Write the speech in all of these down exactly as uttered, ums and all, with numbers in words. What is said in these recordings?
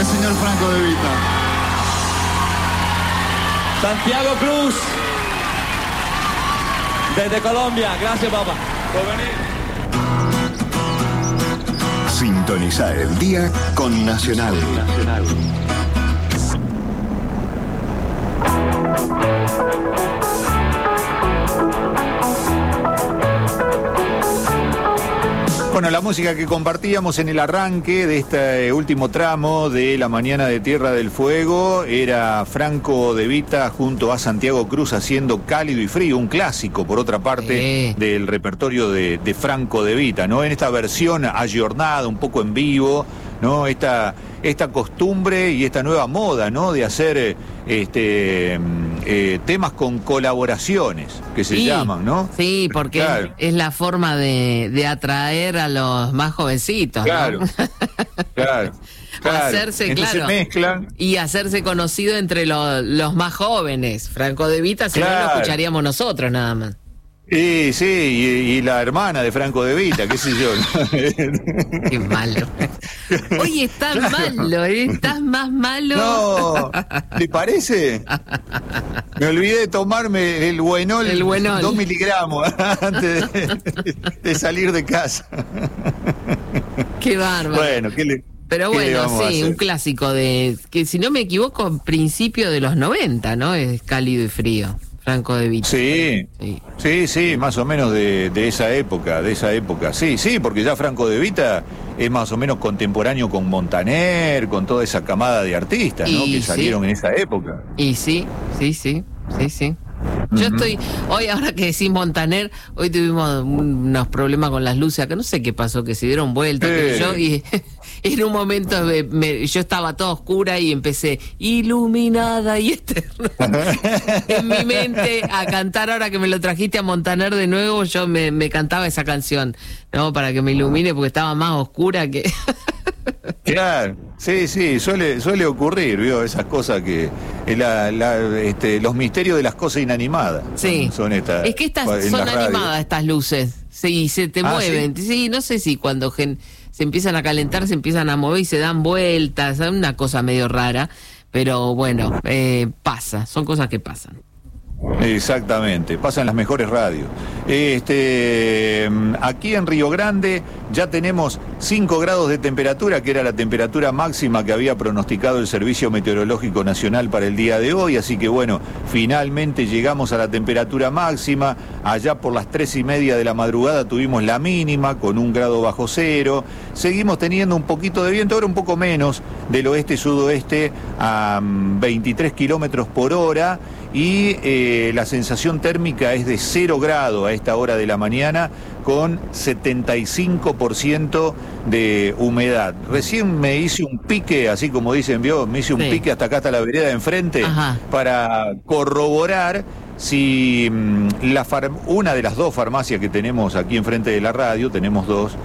Gracias, señor Franco De Vita. Santiago Cruz, desde Colombia. Gracias, papá, por venir. Sintonizar el día con Nacional. Nacional. Bueno, la música que compartíamos en el arranque de este último tramo de la mañana de Tierra del Fuego era Franco De Vita junto a Santiago Cruz haciendo Cálido y Frío, un clásico, por otra parte, eh. del repertorio de, de Franco De Vita, ¿no? En esta versión ayornada, un poco en vivo, ¿no? Esta, esta costumbre y esta nueva moda, ¿no? De hacer este eh, temas con colaboraciones, que se sí, llaman, ¿no? Sí, porque claro. es, es la forma de, de atraer a los más jovencitos, claro, ¿no? Claro. Claro, hacerse, entonces claro, mezclan. Y hacerse conocido entre lo, los más jóvenes. Franco De Vita, si claro. no lo escucharíamos nosotros nada más. Sí, sí, y, y la hermana de Franco De Vita, qué sé yo. Qué malo. Oye, estás claro. malo, ¿eh? Estás más malo. No, ¿te parece? Me olvidé de tomarme el buenol, el buenol. dos miligramos antes de, de salir de casa. Qué bárbaro. Bueno, ¿qué le... Pero bueno, sí, un clásico de, que si no me equivoco, principio de los noventa, ¿no? Es Cálido y Frío, Franco De Vita. Sí, sí, sí, sí, más o menos de, de esa época, de esa época. Sí, sí, porque ya Franco De Vita es más o menos contemporáneo con Montaner, con toda esa camada de artistas, ¿no? Que salieron sí. en esa época. Y sí, sí, sí, sí, sí. Yo uh-huh. estoy, hoy ahora que decís Montaner, hoy tuvimos unos problemas con las luces acá, no sé qué pasó, que se dieron vueltas, eh. yo, y en un momento me, me, yo estaba toda oscura y empecé iluminada y eterna en mi mente a cantar. Ahora que me lo trajiste a Montaner de nuevo, yo me, me cantaba esa canción, ¿no? Para que me ilumine, porque estaba más oscura que... Claro, sí, sí, suele, suele ocurrir, ¿vio? Esas cosas que, la, la, este, los misterios de las cosas inanimadas. Sí, son, son estas. Es que estas son animadas estas luces, sí, se te ah, mueven, ¿sí? sí, no sé si cuando gen, se empiezan a calentar, se empiezan a mover y se dan vueltas, es una cosa medio rara, pero bueno, eh, pasa, son cosas que pasan. Exactamente, pasan las mejores radios. Este, aquí en Río Grande ya tenemos cinco grados de temperatura, que era la temperatura máxima que había pronosticado el Servicio Meteorológico Nacional para el día de hoy, así que bueno, finalmente llegamos a la temperatura máxima. Allá por las tres y media de la madrugada tuvimos la mínima con un grado bajo cero. Seguimos teniendo un poquito de viento, ahora un poco menos, del oeste-sudoeste a veintitrés kilómetros por hora. Y eh, la sensación térmica es de cero grado a esta hora de la mañana, con setenta y cinco por ciento de humedad. Recién me hice un pique, así como dicen, ¿vio? Me hice un sí. pique hasta acá, hasta la vereda de enfrente, Ajá. para corroborar si mmm, la far- una de las dos farmacias que tenemos aquí enfrente de la radio, tenemos dos,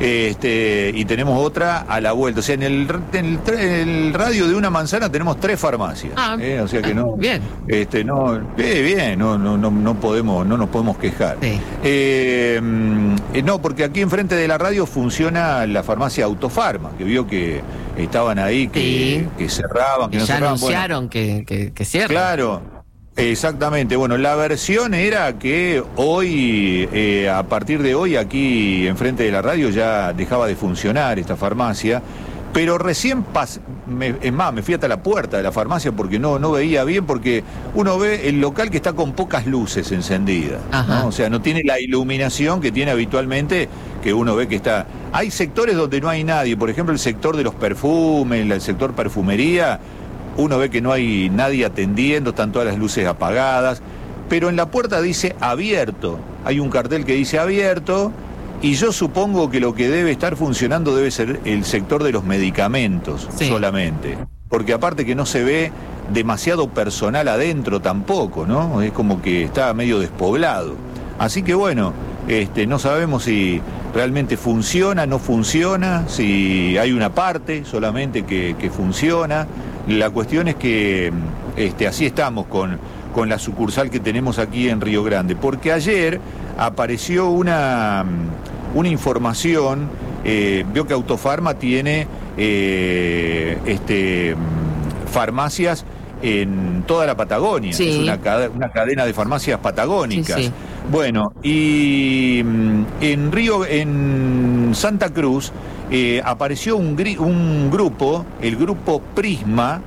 Este, y tenemos otra a la vuelta. O sea, en el, en el, en el radio de una manzana tenemos tres farmacias. Ah, ¿eh? O sea que no. Bien. Este, no, eh, bien, no, no, no, no podemos, no nos podemos quejar. Sí. Eh, no, porque aquí enfrente de la radio funciona la farmacia Autofarma, que vio que estaban ahí, que, sí. que cerraban, que, que no ya cerraban. anunciaron bueno, que, que, que cierran. Claro. Exactamente, bueno, la versión era que hoy, eh, a partir de hoy, aquí enfrente de la radio ya dejaba de funcionar esta farmacia, pero recién, pas- me, es más, me fui hasta la puerta de la farmacia porque no, no veía bien, porque uno ve el local que está con pocas luces encendidas, ¿no? O sea, no tiene la iluminación que tiene habitualmente, que uno ve que está... Hay sectores donde no hay nadie, por ejemplo el sector de los perfumes, el sector perfumería, uno ve que no hay nadie atendiendo, están todas las luces apagadas, pero en la puerta dice abierto, hay un cartel que dice abierto, y yo supongo que lo que debe estar funcionando debe ser el sector de los medicamentos sí. solamente, porque aparte que no se ve demasiado personal adentro tampoco, ¿no? Es como que está medio despoblado, así que bueno, este, no sabemos si realmente funciona, no funciona, si hay una parte solamente que, que funciona. La cuestión es que este, así estamos con, con la sucursal que tenemos aquí en Río Grande, porque ayer apareció una, una información eh, vio que Autofarma tiene eh, este, farmacias en toda la Patagonia, sí. es una, una cadena de farmacias patagónicas. Sí, sí. Bueno, y en Río, en Santa Cruz, eh, apareció un, un grupo, el grupo Prisma,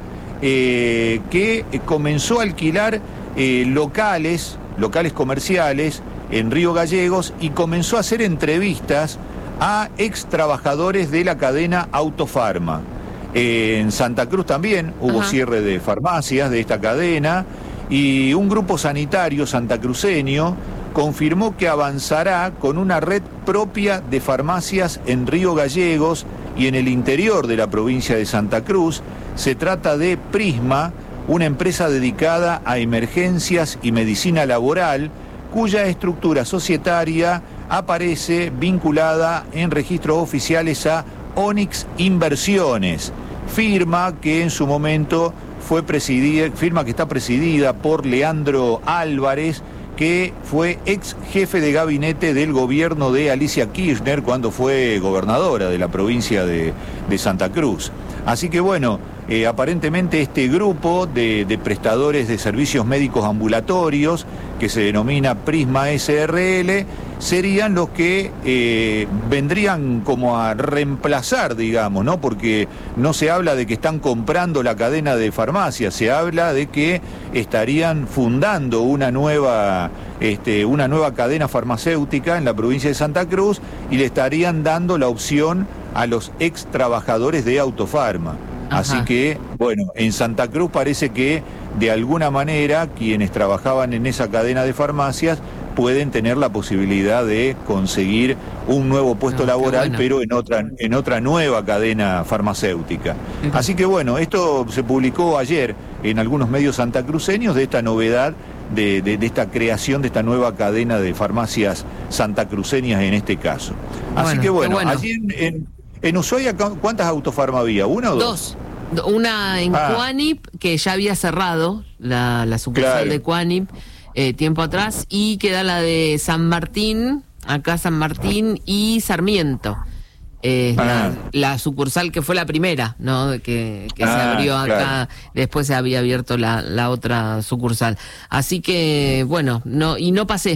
eh, que comenzó a alquilar eh, locales, locales comerciales en Río Gallegos y comenzó a hacer entrevistas a ex trabajadores de la cadena Autofarma. Eh, en Santa Cruz también hubo Ajá. cierre de farmacias de esta cadena y un grupo sanitario santacruceño confirmó que avanzará con una red propia de farmacias en Río Gallegos y en el interior de la provincia de Santa Cruz. Se trata de Prisma, una empresa dedicada a emergencias y medicina laboral, cuya estructura societaria aparece vinculada en registros oficiales a Onyx Inversiones, firma que en su momento fue presidida, firma que está presidida por Leandro Álvarez, que fue ex jefe de gabinete del gobierno de Alicia Kirchner cuando fue gobernadora de la provincia de, de Santa Cruz. Así que bueno, eh, aparentemente este grupo de, de prestadores de servicios médicos ambulatorios, que se denomina Prisma S R L, serían los que eh, vendrían como a reemplazar, digamos, ¿no? Porque no se habla de que están comprando la cadena de farmacias, se habla de que estarían fundando una nueva, este, una nueva cadena farmacéutica en la provincia de Santa Cruz y le estarían dando la opción a los ex trabajadores de Autofarma. Ajá. Así que, bueno, en Santa Cruz parece que de alguna manera quienes trabajaban en esa cadena de farmacias pueden tener la posibilidad de conseguir un nuevo puesto no, laboral, bueno. pero en otra, en otra nueva cadena farmacéutica. Uh-huh. Así que bueno, esto se publicó ayer en algunos medios santacruceños de esta novedad, de, de, de esta creación de esta nueva cadena de farmacias santacruceñas en este caso. Así bueno, que bueno, bueno. allí en, en, en Ushuaia, ¿cuántas Autofarma había? ¿Una o dos? Dos. Una en ah. Cuanip, que ya había cerrado, la, la sucursal claro. de Cuanip, eh, tiempo atrás, y queda la de San Martín, acá San Martín y Sarmiento. Eh, ah. la, la sucursal que fue la primera, ¿no? Que, que ah, se abrió acá, claro. Después se había abierto la, la otra sucursal. Así que, bueno, no y no pasé.